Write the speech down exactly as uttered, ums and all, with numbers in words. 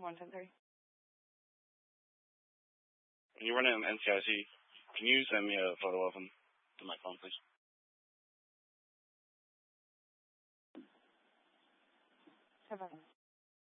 one ten three. When you run in N C I C, can you send me a photo of him to my phone, please? Have a